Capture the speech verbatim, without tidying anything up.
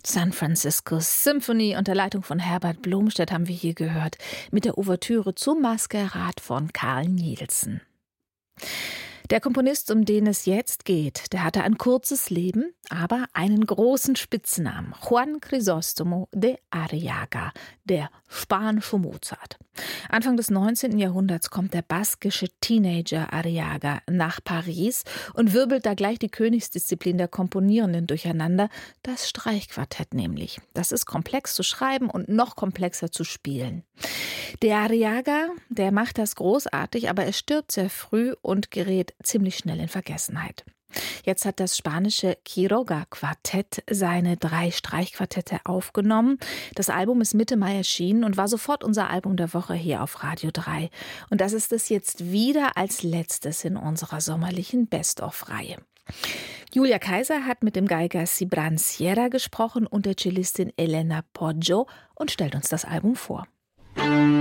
San Francisco Symphony unter Leitung von Herbert Blomstedt haben wir hier gehört, mit der Ouvertüre zum Maskerat von Carl Nielsen. Der Komponist, um den es jetzt geht, der hatte ein kurzes Leben, aber einen großen Spitznamen. Juan Crisóstomo de Arriaga, der spanische Mozart. Anfang des neunzehnten Jahrhunderts kommt der baskische Teenager Arriaga nach Paris und wirbelt da gleich die Königsdisziplin der Komponierenden durcheinander, das Streichquartett nämlich. Das ist komplex zu schreiben und noch komplexer zu spielen. Der Arriaga, der macht das großartig, aber er stirbt sehr früh und gerät ziemlich schnell in Vergessenheit. Jetzt hat das spanische Quiroga-Quartett seine drei Streichquartette aufgenommen. Das Album ist Mitte Mai erschienen und war sofort unser Album der Woche hier auf Radio drei. Und das ist es jetzt wieder als letztes in unserer sommerlichen Best-of-Reihe. Julia Kaiser hat mit dem Geiger Cibran Sierra gesprochen und der Cellistin Elena Poggio und stellt uns das Album vor.